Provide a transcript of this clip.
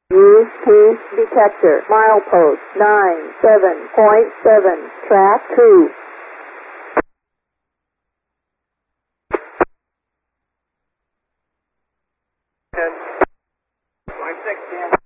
UP detector, milepost 97.7, track 2. Line 6, Dan.